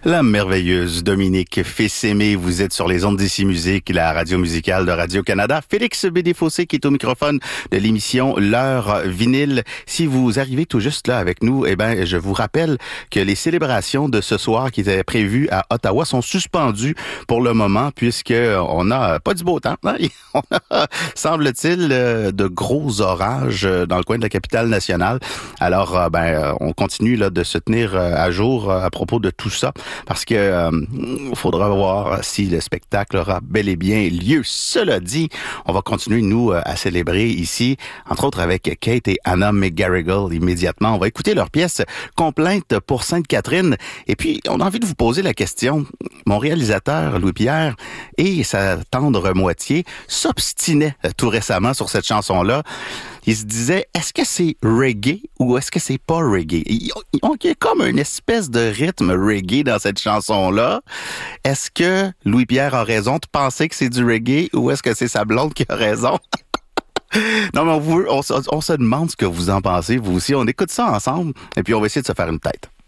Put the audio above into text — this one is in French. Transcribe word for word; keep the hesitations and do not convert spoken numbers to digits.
La merveilleuse Dominique Fils-Aimé, vous êtes sur les ondes d'Ici Musique, la radio musicale de Radio-Canada. Félix Bédé-Fossé qui est au microphone de l'émission L'heure vinyle. Si vous arrivez tout juste là avec nous, eh ben, je vous rappelle que les célébrations de ce soir qui étaient prévues à Ottawa sont suspendues pour le moment puisque on n'a pas du beau temps. Hein? On a, semble-t-il, de gros orages dans le coin de la capitale nationale. Alors, ben, on continue là de se tenir à jour à propos de tout ça. Parce que euh, faudra voir si le spectacle aura bel et bien lieu. Cela dit, on va continuer, nous, à célébrer ici, entre autres avec Kate et Anna McGarrigle immédiatement. On va écouter leur pièce Complainte pour Sainte-Catherine. Et puis, on a envie de vous poser la question. Mon réalisateur, Louis-Pierre, et sa tendre moitié s'obstinaient tout récemment sur cette chanson-là. Il se disait, est-ce que c'est reggae ou est-ce que c'est pas reggae? Il y a comme une espèce de rythme reggae dans cette chanson-là. Est-ce que Louis-Pierre a raison de penser que c'est du reggae ou est-ce que c'est sa blonde qui a raison? Non, mais on, vous, on, on se demande ce que vous en pensez, vous aussi. On écoute ça ensemble et puis on va essayer de se faire une tête.